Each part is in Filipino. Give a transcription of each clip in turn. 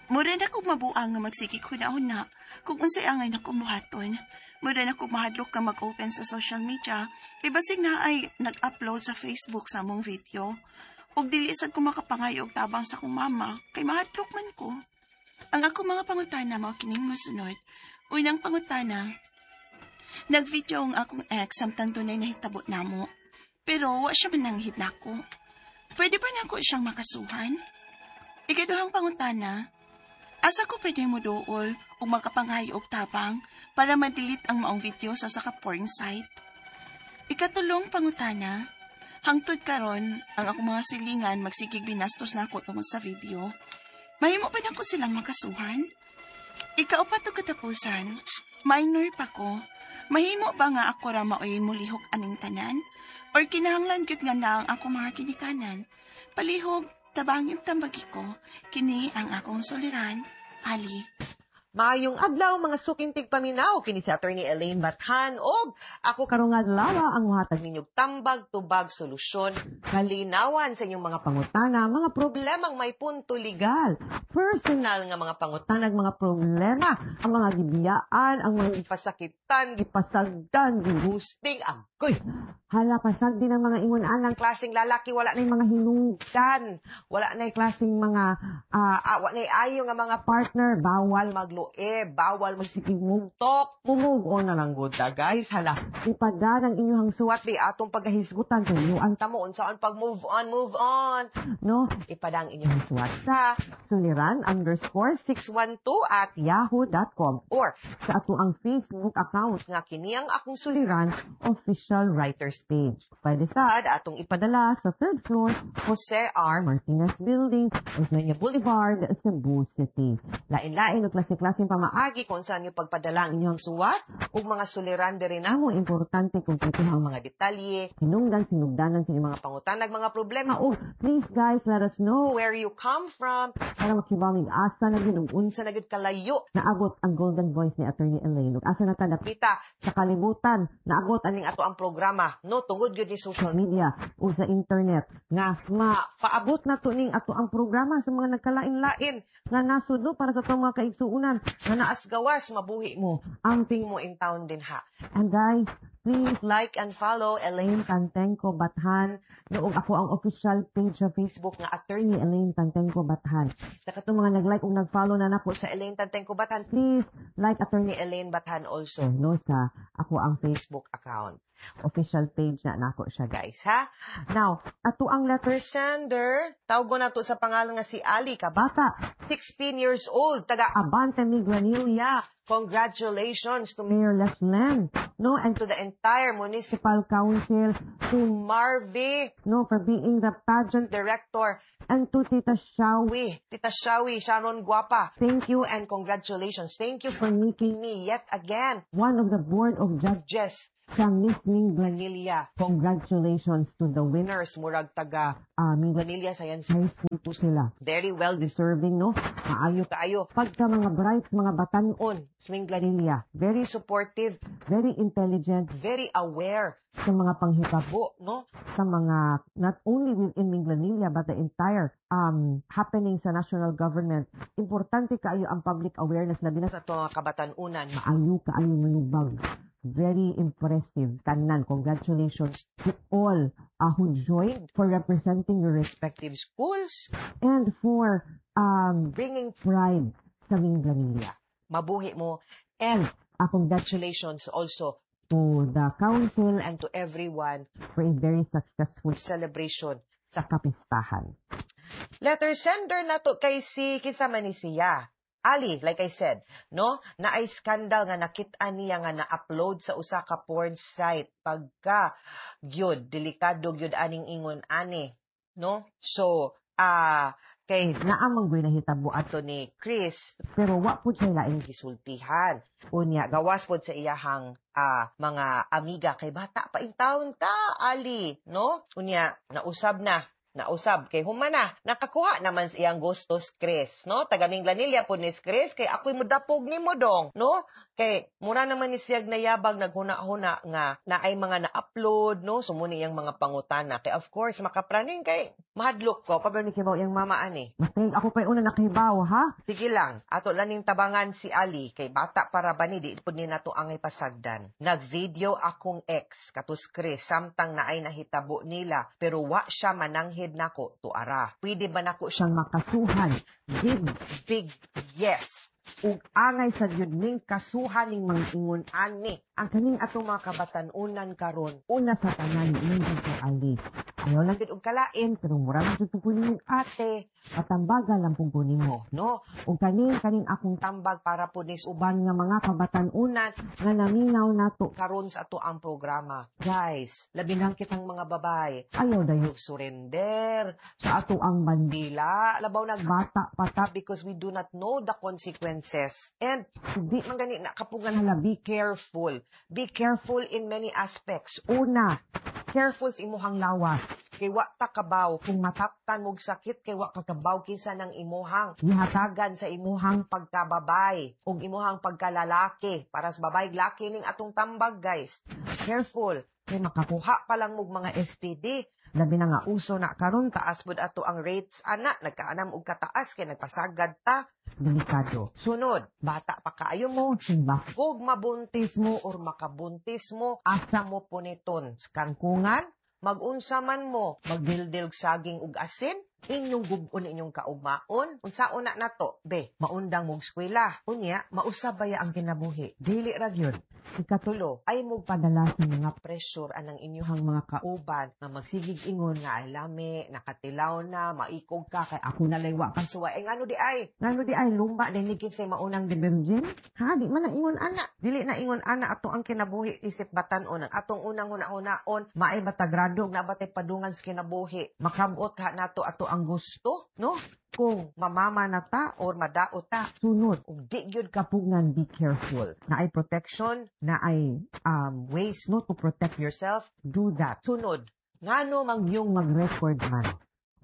Mura na kong mabuang nga magsigig huna-huna kung unsay angay na kumuhaton. Mura na kong mahadlok ka mag-open sa social media, ibasig na ay nag-upload sa Facebook sa among video. Ug dili sad ko makapangayog tabang sa akong mama, kay mahadlok man ko. Ang ako mga pangutana mao kining masunod. Unang pangutana, nag-video ang akong ex samtang tunay na hitabo namo. Pero wa siya mananghid nako. Pwede ba nako siyang makasuhan? Ikaduhang pangutana, asa ko pwede mo dool o makapangayog tabang para ma-delete ang maong video sa porn site? Ikatulong pangutana, hangtod karon ang akong mga silingan magsigig binastos na ako tungod sa video. Mahimo pa nako silang makasuhan? Ikaupat og katapusan, minor pa ko. Mahimo ba nga ako ra maoy mulihok aning tanan? Or kinahanglan gyud nga na ang akong mga kinikanan? Palihog, tabang yung tambagi ko, kini ang akong soliran, Ali. Maayong adlaw mga sukintig paminaw kini si Attorney Elaine Bathan og ako karong adlaw ang muhatag ninyong tambag tubag solusyon kalinawan sa inyong mga pangutana, mga problemang may punto legal, personal nga mga pangutana, mga problema, ang mga gibiyaan, ang mga pasakitan, gipasagdan, gihusting, agoy. Hala pasag din ang mga ingon-anang klaseng lalaki, wala na mga hinungdan, wala na klaseng mga wala na ayo nga mga partner, bawal bawal magsikimugtok. Mumove on na lang good guys. Hala, ipada ng inyong suwat di atong pagkahisgutan sa inyo. Ang tamo, unsaan pag move on. No, ipada ang inyong suwat sa suliran_612@yahoo.com or sa ato ang Facebook account nga kiniyang akong suliran official writers page. Pwede sad atong ipadala sa 3rd floor Jose R. Martinez Building, Osmeña Boulevard, Cebu City. Lain-lain o klase-klaseng pamaagi kung saan yung pagpadala ang inyong suwat o mga suliran diri namo importante kung ito ang mga detalye, sinugdanan sa inyong mga pangutanag, mga problema. O please guys, let us know where you come from para makibamig asa na yun unsa na gid kalayo naabot ang golden voice ni Attorney Elaine. Asa na ta nakita sa kalibutan naabot aning ato ang programa no tungod gyud ni social media o sa internet nga paabot na to ning ato ang programa sa mga nagkalain-lain nga nasud no para sa itong mga kaigsuunan nga naas gawas mabuhi mo ang ting mo in town din ha. And guys, please like and follow Elaine Tantenko Bathan. Noong ako ang official page sa Facebook nga Attorney Elaine Tantenko Bathan. Sa katong mga nag-like o nag-follow na nako sa Elaine Tantenko Bathan, please like Attorney Elaine Bathan also no sa ako ang Facebook account. Official page na nako siya guys ha. Now, ato ang letter sender, tawgo na to sa pangalan nga si Ali Kabata, 16 years old, taga Abante Migranilla. Congratulations to Mayor Leslen, no, and to the entire Municipal Council, to Marvy, no, for being the pageant director, and to Tita Shawi, Sharon Guapa. Thank you and congratulations. Thank you for making me yet again one of the board of judges sa Miss Minglanilla. Congratulations to the winners. Murag taga Minglanilla Science High School po sila. Very well deserving, no? Kaayo. Pagka mga bright, mga batanon, Minglanilla. Very supportive, very intelligent, very aware sa mga panghitabo, no? Sa mga, not only within Minglanilla, but the entire happening sa national government. Importante kaayo ang public awareness, labi na sa ito mga kabatanunan. Kaayo manubag. Very impressive. Tanan, congratulations to all who joined for representing your respective schools and for bringing pride sa Minglanilla. Mabuhi mo. And congratulations also to the council and to everyone for a very successful celebration sa kapistahan. Letter sender na to kay si kinsa man ni siya. Ali, like I said, no, naay skandal nga nakita niya nga na-upload sa usa ka porn site pagka gyud delikado gyud aning ingon ani, no? So, kay naamang gyud nahitabo ato ni Chris, pero wa pud siya laing gisultihan. Unya gawas pud sa iyahang mga amiga kay bata pa in taon ta, Ali, no? Unya nausab kay humana nakakuha naman sa iyang gustos Chris, no? Taga Minglanilla po ni Chris kay ako'y mudapog nimo dong, no? Kay mura naman ni siyag nayabag naghuna-huna nga naay mga na-upload, no? Sumuni iyang mga pangutana kay of course makapraning kay Mahadlok ko, pablo ni Kibaw yung mama ani. Mastig ako pa'y una nakahibaw, ha? Sige lang, ato lang ning tabangan si Ali, kay bata para ba ni, di po ni nato angay pasagdan. Nag-video akong ex, katus Chris, samtang na ay nahitabo nila, pero wa siya mananghid nako, tuara. Pwede ba nako siyang Makasuhan. big yes? Ug angay sa yun ning kasuhan ning mga ingon ani. Ang kaning atong mga kabatanunan karon, Una sa tanan, ingon ko Ali. Ayaw lang gid og kalain, pero murag jud ko kunin ate, patambagan lang pong kunin mo. no? Ug kaning akong Tambag para po nis uban nga mga kabatanunan nga naminaw nato. karon sa ato ang programa. Guys, labi lang kitang mga babay. Ayaw dayo Surrender. sa ato ang bandi. Dila, labaw Bata pata because we do not know the consequences. And hindi man gani na kapungan hala be careful. Be careful in many aspects. una Careful sa imuhang lawas. Kay wa ta kabaw. kung Mataktan mog sakit kay wa ka kabaw kinsa ng imuhang gihatag tagan sa imuhang pagkababay ug imuhang pagkalalaki para sa babay laki ning atong tambag guys. Careful. kay makakuha Kuha pa lang mog mga STD. labi na nga uso na karon Taas pud ato ang rates ana nagkaanam og kataas kay nagpasagad ta. delikado. Sunod, bata pa kaayo mo. Simba Kung mabuntis mo or makabuntis mo, asa mo puniton sa kangkungan, mag-unsa man mo, magdildil saging ug asin, inyong gugon inyong kaugmaon, unsaon na nato, be, maundang mong eskwela, unya, mausabaya ang kinabuhi, dili ra gyud. Ikatulo, ay mo padala sa mga pressure anang inyong mga kauban nga magsigig ingon nga ay lami, nakatilaw na, maikog ka kay ako nalaywa ka. suwa. Ngano di ay, Ngano di ay lumba din ni kinsay maunang di virgin? Ha, di man na ingon ana. dili na ingon ana ato ang kinabuhi isip batan-on ang atong unang hunahunaon maay Batagrado na batay padungan sa kinabuhi makabot ka nato ato ang gusto no kung mamama na ta or madaot ta sunod. ug di gyud Kapungan, be careful. Na ay protection na ay ways no to protect yourself do that. sunod ngano mang Yung mag-record man.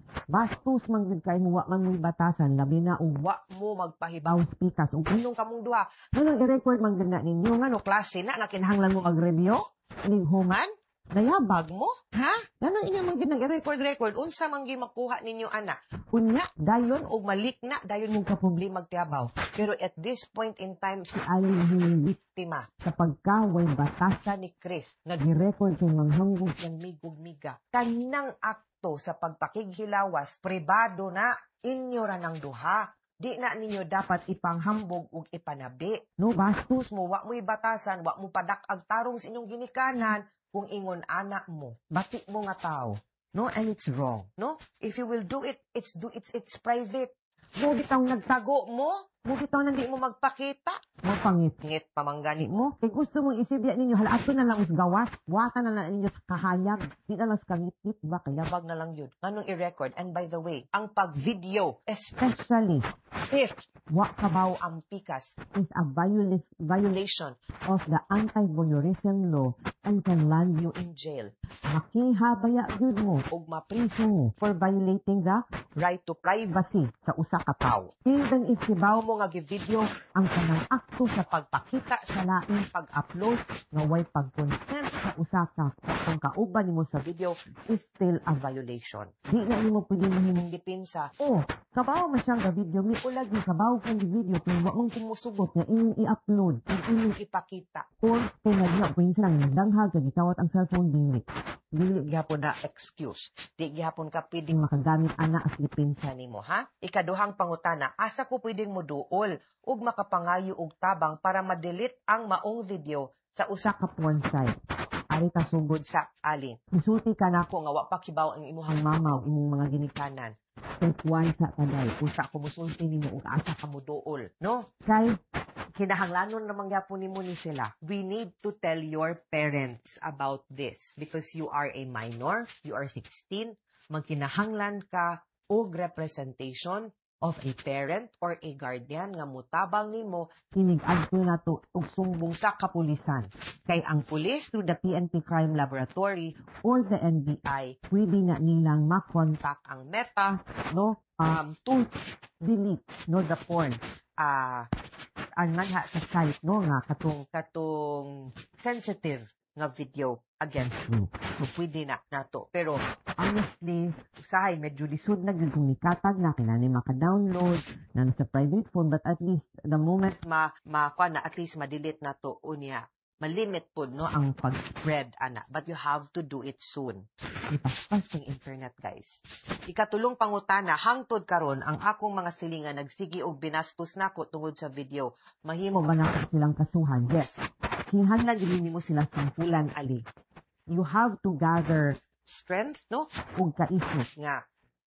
Bastos man gid kay mo wa man mo batasan labi na ug wa mo magpahibaw baw speakers ug unong kamong duha nang i-record man gid na ninyo nga no klase na nga kinahanglan mo mag-review ning human man nayabag bag mo ha ganun inyo man gid record unsa man gi makuha ninyo ana unya dayon og malik na dayon mong kaproblema magtiabaw pero at this point in time si Ali hindi biktima sa pagkaway batasan ni Chris nag-record kung manghangog ng migog-miga kanang akto sa pagpakighilawas pribado na inyo ra ng duha di na ninyo dapat ipanghambog ug ipanabi no bastos mo wa mo'y batasan wa mo padak-ag tarong sa inyong ginikanan kung ingon anak mo bati mo nga tao no and it's wrong no if you will do it it's private mo bitaw tago mo bitaw nang di mo magpakita mo pangit ngit pamanggani mo kay gusto mong isibya ninyo halato na lang us gawas watan na lang ninyo sa kahayag di na lang sa kangit-ngit ba kaya yabag na lang yun nganong i-record and by the way ang pag-video especially if wa kabaw ang pikas is a violation of the anti-voyeurism law and can land you in jail makihabaya gyud mo ug priso mo for violating the right to privacy sa usa ka tao even if sibaw mo nga gi-video ang kanang akto sa pagpakita sa laing pag-upload nga way pag-consent sa usa ka kung kauban nimo sa video is still a violation di na nimo pwede mahimong depensa kabaw man siyang video mi ulag ni kabaw kang video kung wa mong kumusugot nga inyong i-upload kung inyong ipakita or kung naghiya kung saan nagdanghag kag gitawat ang cellphone dili gihapon na excuse di gihapon ka pwedeng makagamit ana as depensa nimo ha ikaduhang pangutana asa ko pwedeng moduol ug makapangayo og tabang para ma-delete ang maong video sa usa ka porn site ari ta sugod sa alin misulti ka na ko nga wa pa kibaw ang imuhang mama ug imong mga ginikanan Tekwan sa taday. Usa ko musulti nimo ug asa ka moduol, no? Kay kinahanglanon namang gyapon nimo ni sila. We need to tell your parents about this because you are a minor, you are 16, magkinahanglan ka og representation of a parent or a guardian nga mutabang nimo kinig adto nato og sumbong sa kapulisan. Kay ang pulis through the PNP Crime Laboratory or the NBI pwede na nilang makontak ang Meta no to delete no the porn ang nagha sa site no nga katong sensitive nga video against you. So pwede na nato. Pero Honestly, usahay, medyo lisod na gyud kung nikatag na, kailangan maka-download, na nasa private phone, but at least, the moment na at least madelete na to unya. Malimit po no ang pag-spread ana, but you have to do it soon. Ipaspas ng internet, guys. Ikatulong pangutana, hangtod karon ang akong mga silingan nagsigi og binastos nako tungod sa video. Mahimo ba na silang kasuhan? Yes. Kinahanglan din mo sila sampulan ali. You have to gather strength, no? Ug kaisip nga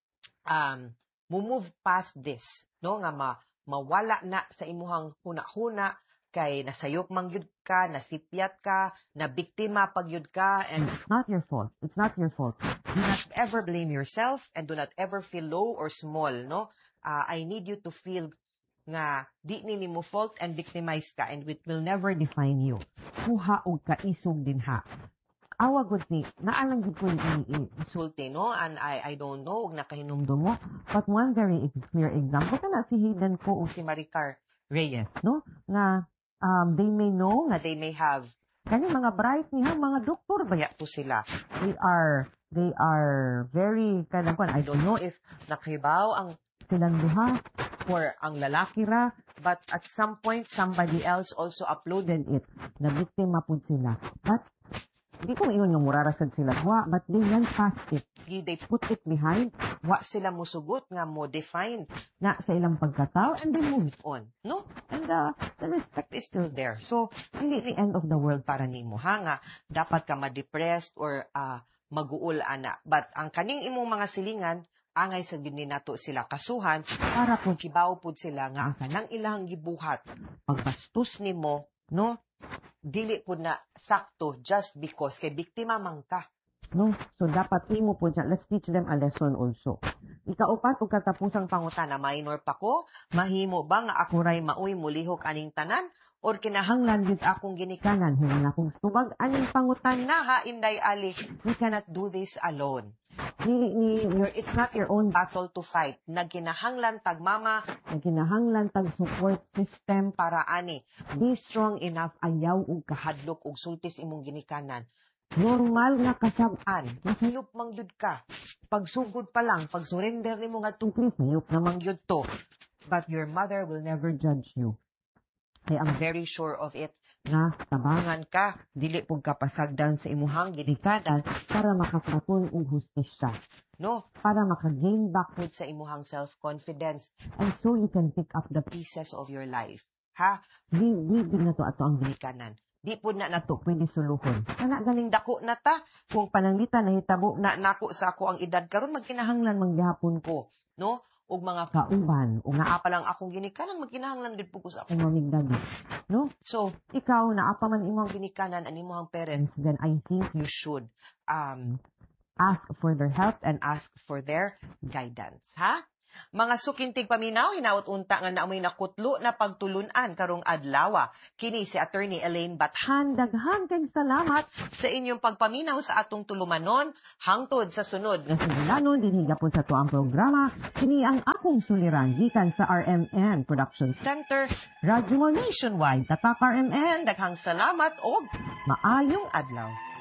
move past this, no? Nga mawala na sa imuhang huna-huna kay nasayop man gyud ka, nasipyat ka, na biktima pag gyud ka, and it's not your fault. It's not your fault. Do not ever blame yourself and do not ever feel low or small, no? I need you to feel nga di ni mo fault and victimized ka, and it will never define you. Kuha og kaisog din ha. Awa gud ni naalang gid ko insulti, no? And I don't know ug nakahinumdum mo. But one very clear example kana si Hayden ko o si Maricar Reyes, no? Na they may know nga they may have kani mga bright niya mga doktor baya to sila. They are very kanang I don't know if nakahibaw ang silang duha or ang lalaki ra, but at some point somebody else also uploaded it. Na biktima pud sila. But di ko ingon nga murarasad sila wa, but they went past it. They put it behind. Wa sila musugot nga mo define na sa ilang pagkatao, and they move on, no? And the respect is still there. So, hindi the end of the world para nimo ha nga dapat ka ma-depressed or maguul ana. But ang kaning imong mga silingan angay sa gini nato sila kasuhan para kung kibaw pud sila nga ang kanang ilang gibuhat pagbastos nimo, no? Dili pud na sakto just because kay biktima man ka. No? So, dapat imo po dyan. Let's teach them a lesson also. Ikaupat o katapusang pangutana, minor pa ko, mahimo ba nga ako ray mauy mulihok aning tanan? Or kinahanglan gid akong ginikanan, hinang akong stubag, aning pangutan na ha, Inday Ali. We cannot do this alone. It's not your own battle to fight. Nagkinahanglan tag mama, nagkinahanglan tag support system para ani. Be strong enough, ayaw ug kahadlok ug sultis imong ginikanan. Normal nga kasab-an. Masayop mangyud ka. Pagsugod pa lang, pag surrender nimo nga tungkol, sayop na mangyud to. But your mother will never judge you. I am very sure of it. Na tabangan ka, dili pug kapasagdan sa imuhang ginikanan para makapatun og hustisya. No, para maka-gain back sa imuhang self-confidence. And so you can pick up the pieces of your life. Ha? Di na to ato ang ginikanan. Di po na nato pwede suluhon. Kana ganing dako na ta. Kung pananglitan nahitabo na nako sa ako ang edad karon magkinahanglan manggihapon ko, no? Og mga kauban o nga pa lang akong ginikanan magkinahanglan gid po ko sa akong mamigdali. No? So, ikaw na apa man imong ginikanan ani imong parents, then I think you should ask for their help and ask for their guidance, ha? Mga sukintig paminaw, hinaut unta nga naamoy nakutlo na pagtulunan karong adlaw. Kini si Attorney Elaine Bathan. Daghan kay salamat sa inyong pagpaminaw sa atong tulumanon hangtod sa sunod. Nga sugulanon dinhi gapon sa tuang programa. Kini ang akong suliran gikan sa RMN Production Center, Radyo Nationwide, Tatak RMN. Daghang salamat og maayong adlaw.